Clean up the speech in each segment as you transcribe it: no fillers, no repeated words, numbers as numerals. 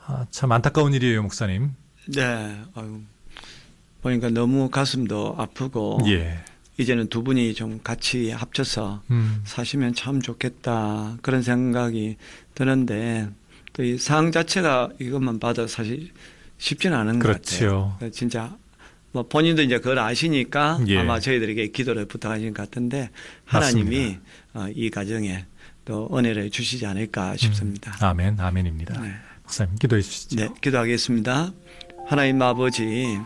참 안타까운 일이에요, 목사님. 네, 보니까 너무 가슴도 아프고, 예. 이제는 두 분이 좀 같이 합쳐서 사시면 참 좋겠다, 그런 생각이 드는데, 또 이 상황 자체가 이것만 봐도 사실 쉽지는 않은 것 그렇죠. 같아요. 진짜, 뭐 본인도 이제 그걸 아시니까 예. 아마 저희들에게 기도를 부탁하신 것 같은데, 하나님이 이 가정에 또 은혜를 주시지 않을까 싶습니다. 아멘, 아멘입니다. 네. 목사님, 기도해 주시죠. 네, 기도하겠습니다. 하나님 아버지,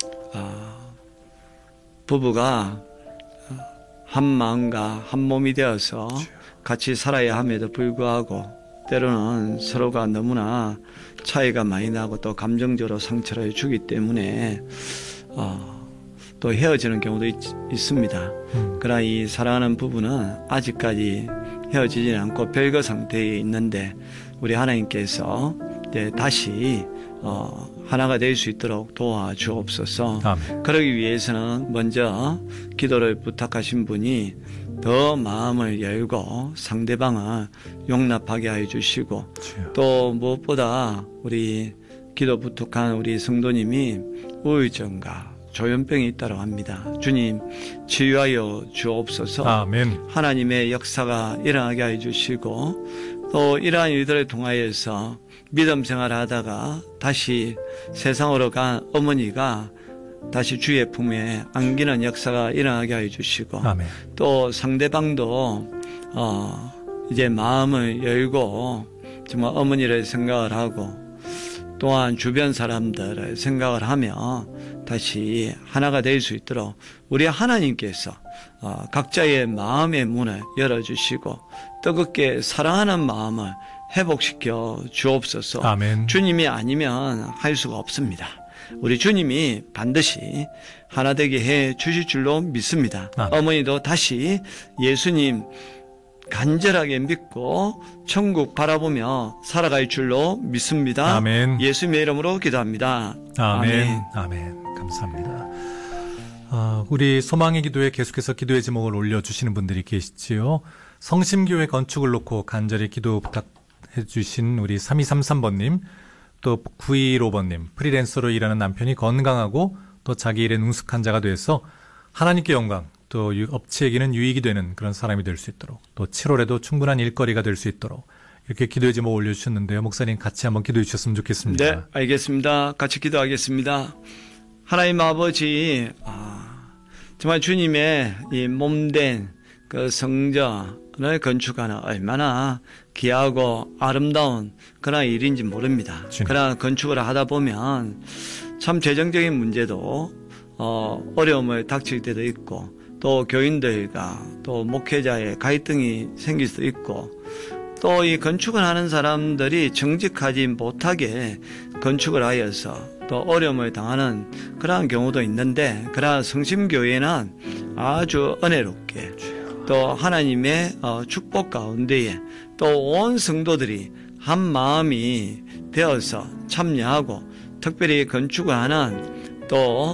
부부가 한 마음과 한 몸이 되어서 같이 살아야 함에도 불구하고 때로는 서로가 너무나 차이가 많이 나고 또 감정적으로 상처를 주기 때문에 또 헤어지는 경우도 있습니다. 그러나 이 사랑하는 부부는 아직까지 헤어지지 않고 별거 상태에 있는데 우리 하나님께서 다시 하나가 될 수 있도록 도와주옵소서. 아멘. 그러기 위해서는 먼저 기도를 부탁하신 분이 더 마음을 열고 상대방을 용납하게 해주시고 또 무엇보다 우리 기도 부탁한 우리 성도님이 우울증과 조현병이 있다고 합니다. 주님 치유하여 주옵소서. 아멘. 하나님의 역사가 일어나게 해주시고 또 이러한 일들을 통하여서 믿음 생활하다가 다시 세상으로 간 어머니가 다시 주의 품에 안기는 역사가 일어나게 해주시고 아멘. 또 상대방도 이제 마음을 열고 정말 어머니를 생각을 하고 또한 주변 사람들을 생각을 하며 다시 하나가 될 수 있도록 우리 하나님께서 각자의 마음의 문을 열어주시고 뜨겁게 사랑하는 마음을 회복시켜 주옵소서. 아멘. 주님이 아니면 할 수가 없습니다. 우리 주님이 반드시 하나 되게 해 주실 줄로 믿습니다. 아멘. 어머니도 다시 예수님 간절하게 믿고 천국 바라보며 살아갈 줄로 믿습니다. 아멘. 예수님의 이름으로 기도합니다. 아멘. 아멘. 감사합니다. 우리 소망의 기도에 계속해서 기도의 제목을 올려주시는 분들이 계시지요. 성심교회 건축을 놓고 간절히 기도 부탁해 주신 우리 3233번님, 또 915번님, 프리랜서로 일하는 남편이 건강하고 또 자기 일에 능숙한 자가 돼서 하나님께 영광, 또 업체에게는 유익이 되는 그런 사람이 될 수 있도록, 또 7월에도 충분한 일거리가 될 수 있도록 이렇게 기도의 제목 올려주셨는데요. 목사님 같이 한번 기도해 주셨으면 좋겠습니다. 네, 알겠습니다. 같이 기도하겠습니다. 하나님 아버지, 정말 주님의 이 몸된 그 성전을 건축하는 얼마나 귀하고 아름다운 그런 일인지 모릅니다. 그러나 건축을 하다 보면 참 재정적인 문제도 어려움을 닥칠 때도 있고 또 교인들과 또 목회자의 갈등이 생길 수도 있고 또 이 건축을 하는 사람들이 정직하지 못하게 건축을 하여서 또 어려움을 당하는 그러한 경우도 있는데 그러나 성심교회는 아주 은혜롭게 또 하나님의 축복 가운데에 또 온 성도들이 한 마음이 되어서 참여하고 특별히 건축을 하는 또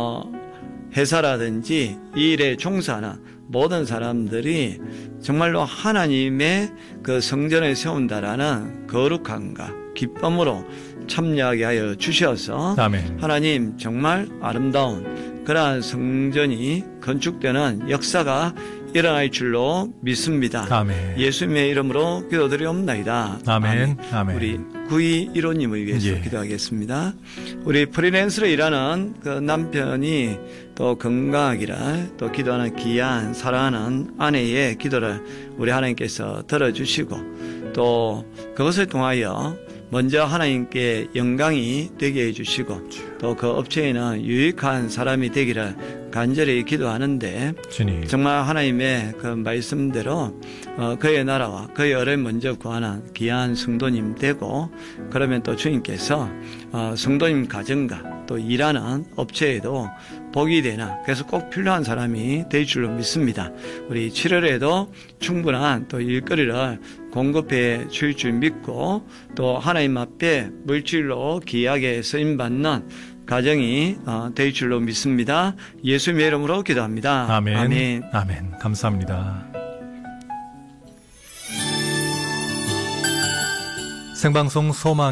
회사라든지 이 일에 종사하는 모든 사람들이 정말로 하나님의 그 성전을 세운다라는 거룩함과 기쁨으로 참여하게 하여 주셔서 아멘. 하나님 정말 아름다운 그러한 성전이 건축되는 역사가 일어날 줄로 믿습니다. 아멘. 예수님의 이름으로 기도드리옵나이다. 아멘. 아멘. 우리 9215님을 위해서 기도하겠습니다. 우리 프리랜서로 일하는 그 남편이 또 건강하기를 또 기도하는 귀한 사랑하는 아내의 기도를 우리 하나님께서 들어주시고 또 그것을 통하여 먼저 하나님께 영광이 되게 해주시고 또 그 업체에는 유익한 사람이 되기를 간절히 기도하는데 주님. 정말 하나님의 그 말씀대로 그의 나라와 그의 의를 먼저 구하는 귀한 성도님 되고 그러면 또 주님께서 성도님 가정과 또 일하는 업체에도 복이 되는 그래서 꼭 필요한 사람이 될 줄로 믿습니다. 우리 7월에도 충분한 또 일거리를 공급해 줄 줄 믿고 또 하나님 앞에 물질로 귀하게 쓰임받는 가정이 될 줄로 믿습니다. 예수님의 이름으로 기도합니다. 아멘. 아멘. 아멘. 감사합니다. 생방송 소망